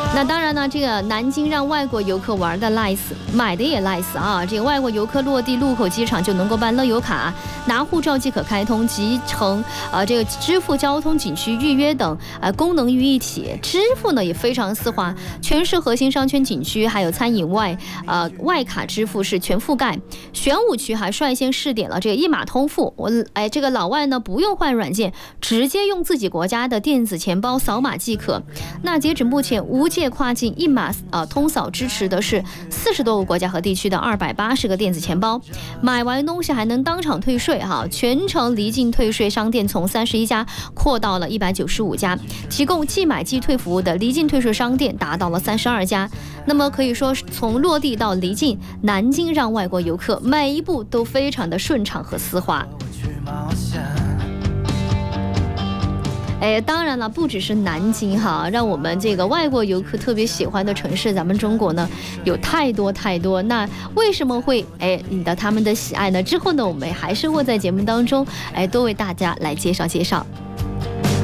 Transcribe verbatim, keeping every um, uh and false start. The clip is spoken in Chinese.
那当然呢，这个南京让外国游客玩的 nice， 买的也 nice 啊。这个外国游客落地禄口机场就能够办乐游卡，拿护照即可开通集成呃这个支付、交通、景区预约等呃功能于一体。支付呢也非常丝滑，全市核心商圈景区还有餐饮外呃外卡支付是全覆盖。玄武区还率先试点了这个一码通付，我哎这个老外呢不用换软件，直接用自己国家的电子钱包扫码即可。那截止目前，无界跨境一码呃通扫支持的是四十多个国家和地区的二百八十个电子钱包，买完东西还能当场退税哈。全程离境退税商店从三十一家扩到了一百九十五家，提供即买即退服务的离境退税商店达到了三十二家。那么可以说，从落地到离境，南京让外国游客每一步都非常的顺畅和丝滑。哎，当然了，不只是南京哈，让我们这个外国游客特别喜欢的城市，咱们中国呢有太多太多。那为什么会哎引得他们的喜爱呢？之后呢，我们还是会在节目当中哎多为大家来介绍介绍。